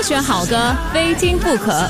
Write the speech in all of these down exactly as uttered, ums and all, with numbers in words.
选好歌，非听不可。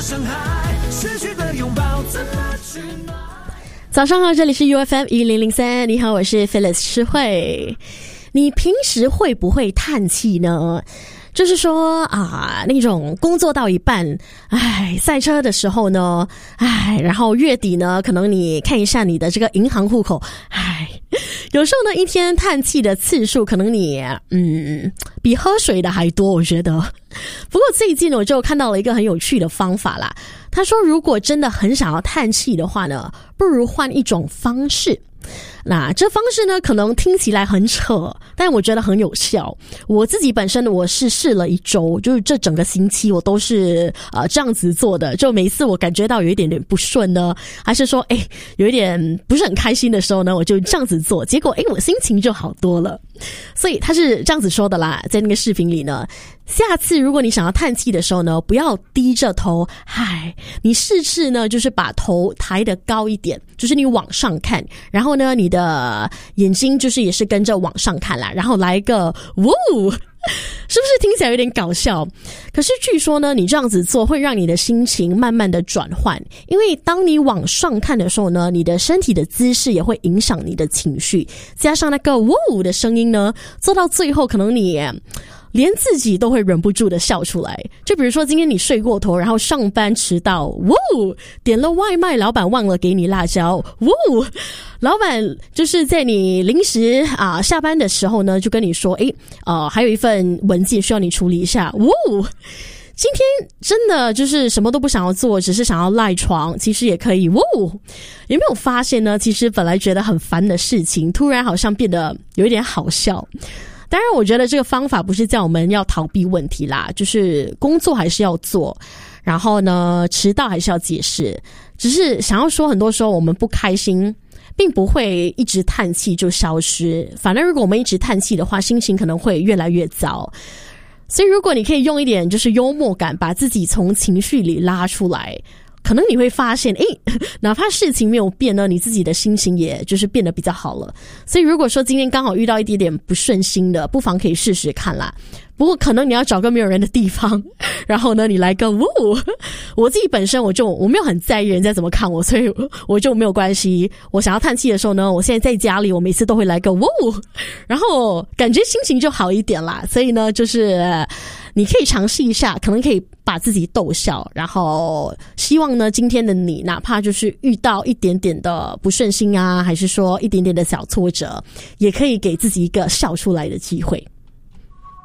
早上好，这里是 U F M 一零零三，你好，我是 Phyllis 诗慧。你平时会不会叹气呢？就是说啊，那种工作到一半，唉，赛车的时候呢，唉，然后月底呢，可能你看一下你的这个银行户口，唉，有时候呢，一天叹气的次数，可能你嗯比喝水的还多，我觉得。不过最近我就看到了一个很有趣的方法啦。他说，如果真的很想要叹气的话呢，不如换一种方式。那这方式呢，可能听起来很扯，但我觉得很有效。我自己本身我是试了一周，就是这整个星期我都是呃这样子做的。就每一次我感觉到有一点点不顺呢，还是说诶有一点不是很开心的时候呢，我就这样子做，结果诶我心情就好多了。所以他是这样子说的啦，在那个视频里呢，下次如果你想要叹气的时候呢，不要低着头，嗨，你试试呢，就是把头抬得高一点，就是你往上看，然后呢，你的眼睛就是也是跟着往上看啦，然后来一个呜，是不是听起来有点搞笑？可是据说呢，你这样子做会让你的心情慢慢的转换，因为当你往上看的时候呢，你的身体的姿势也会影响你的情绪，加上那个呜的声音呢，做到最后可能你连自己都会忍不住的笑出来。就比如说今天你睡过头，然后上班迟到，呜，点了外卖，老板忘了给你辣椒，呜，老板就是在你临时啊下班的时候呢，就跟你说，诶，呃，还有一份文件需要你处理一下，呜。今天真的就是什么都不想要做，只是想要赖床，其实也可以。哇，有没有发现呢？其实本来觉得很烦的事情，突然好像变得有一点好笑。当然我觉得这个方法不是叫我们要逃避问题啦，就是工作还是要做，然后呢迟到还是要解释，只是想要说很多时候我们不开心并不会一直叹气就消失，反而如果我们一直叹气的话，心情可能会越来越糟。所以如果你可以用一点就是幽默感把自己从情绪里拉出来，可能你会发现诶哪怕事情没有变呢，你自己的心情也就是变得比较好了。所以如果说今天刚好遇到一点点不顺心的，不妨可以试试看啦。不过可能你要找个没有人的地方，然后呢你来个呜。我自己本身我就我没有很在意人家怎么看我，所以我就没有关系。我想要叹气的时候呢，我现在在家里我每次都会来个呜，然后感觉心情就好一点啦。所以呢就是你可以尝试一下，可能可以把自己逗笑，然后希望呢今天的你哪怕就是遇到一点点的不顺心啊，还是说一点点的小挫折，也可以给自己一个笑出来的机会。